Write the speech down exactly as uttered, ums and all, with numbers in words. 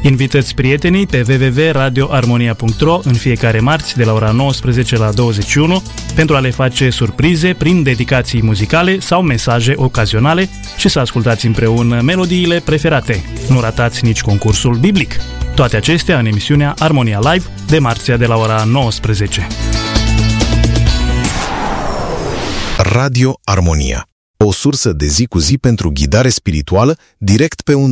Invitați prietenii pe w w w punct radio armonia punct r o în fiecare marți de la ora nouăsprezece la douăzeci și unu pentru a le face surprize prin dedicații muzicale sau mesaje ocazionale și să ascultați împreună melodiile preferate. Nu ratați nici concursul biblic. Toate acestea în emisiunea Armonia Live de marțea de la ora nouăsprezece. Radio Armonia, o sursă de zi cu zi pentru ghidare spirituală direct pe un